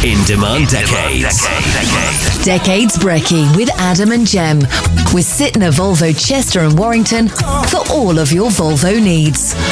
In Demand Decades. Decades Brekkie with Adam and Jem. With Sytner Volvo Chester and Warrington for all of your Volvo needs.